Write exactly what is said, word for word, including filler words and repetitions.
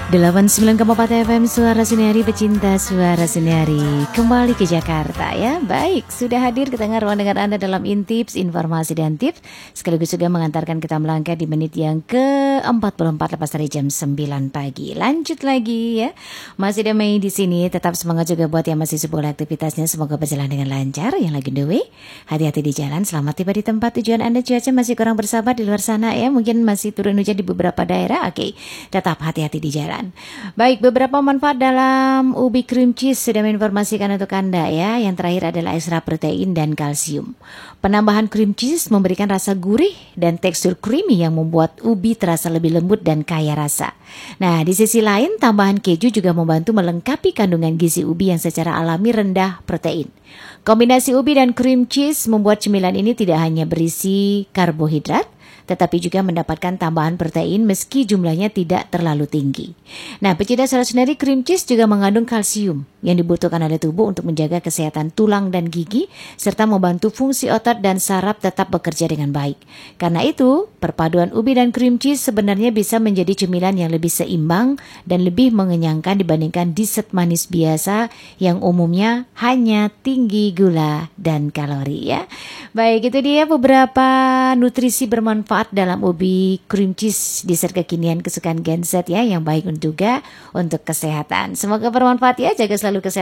delapan puluh sembilan koma empat F M Suara Siniari, pecinta Suara Siniari kembali ke Jakarta ya. Baik, sudah hadir ke tengah ruang dengar Anda dalam Intips, informasi dan tips, sekaligus juga mengantarkan kita melangkah di menit yang ke empat puluh empat lepas dari jam sembilan pagi. Lanjut lagi ya. Masih ada Mei di sini, tetap semangat juga buat yang masih sibuk aktivitasnya, semoga berjalan dengan lancar. Yang lagi on the way, hati-hati di jalan, selamat tiba di tempat tujuan Anda. Cuaca masih kurang bersahabat di luar sana ya, mungkin masih turun hujan di beberapa daerah. Oke, tetap hati-hati di jalan. Baik, beberapa manfaat dalam ubi cream cheese sudah menginformasikan untuk Anda ya. Yang terakhir adalah ekstra protein dan kalsium. Penambahan cream cheese memberikan rasa gurih dan tekstur creamy yang membuat ubi terasa lebih lembut dan kaya rasa. Nah, di sisi lain tambahan keju juga membantu melengkapi kandungan gizi ubi yang secara alami rendah protein. Kombinasi ubi dan cream cheese membuat cemilan ini tidak hanya berisi karbohidrat, tetapi juga mendapatkan tambahan protein meski jumlahnya tidak terlalu tinggi. Nah, pecinta Suara Siniari, cream cheese juga mengandung kalsium yang dibutuhkan oleh tubuh untuk menjaga kesehatan tulang dan gigi, serta membantu fungsi otot dan saraf tetap bekerja dengan baik. Karena itu, perpaduan ubi dan cream cheese sebenarnya bisa menjadi cemilan yang lebih seimbang dan lebih mengenyangkan dibandingkan dessert manis biasa yang umumnya hanya tinggi gula dan kalori ya. Baik, itu dia beberapa nutrisi bermanfaat dalam ubi cream cheese, dessert kekinian kesukaan Gen Z ya, yang baik juga untuk kesehatan. Semoga bermanfaat ya, jaga selalu kesehatan